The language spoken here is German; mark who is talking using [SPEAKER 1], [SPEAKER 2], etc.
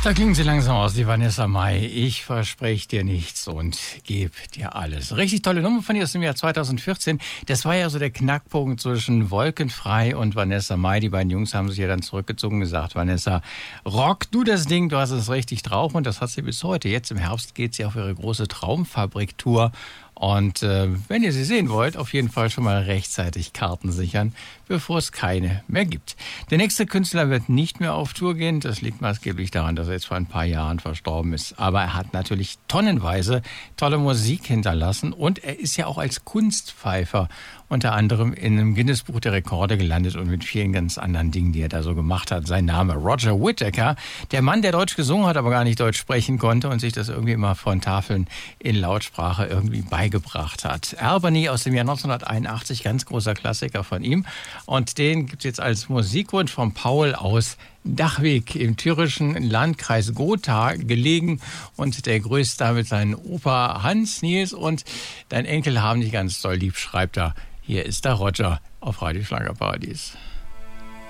[SPEAKER 1] Da klingen sie langsam aus, die Vanessa Mai. Ich verspreche dir nichts und gebe dir alles. Richtig tolle Nummer von ihr aus dem Jahr 2014. Das war ja so der Knackpunkt zwischen Wolkenfrei und Vanessa Mai. Die beiden Jungs haben sich ja dann zurückgezogen und gesagt, Vanessa, rock du das Ding, du hast es richtig drauf. Und das hat sie bis heute. Jetzt im Herbst geht sie auf ihre große Traumfabrik-Tour. Und wenn ihr sie sehen wollt, auf jeden Fall schon mal rechtzeitig Karten sichern, bevor es keine mehr gibt. Der nächste Künstler wird nicht mehr auf Tour gehen. Das liegt maßgeblich daran, dass er jetzt vor ein paar Jahren verstorben ist. Aber er hat natürlich tonnenweise tolle Musik hinterlassen. Und er ist ja auch als Kunstpfeifer unter anderem in einem Guinness-Buch der Rekorde gelandet und mit vielen ganz anderen Dingen, die er da so gemacht hat. Sein Name Roger Whittaker, der Mann, der Deutsch gesungen hat, aber gar nicht Deutsch sprechen konnte und sich das irgendwie immer von Tafeln in Lautsprache irgendwie beigebracht hat. Albany aus dem Jahr 1981, ganz großer Klassiker von ihm. Und den gibt es jetzt als Musikwunsch von Paul aus Dachweg im thürischen Landkreis Gotha gelegen. Und der grüßt damit seinen Opa Hans Niels und dein Enkel haben dich ganz doll lieb, schreibt er. Hier ist der Roger auf Radio Schlagerparadies.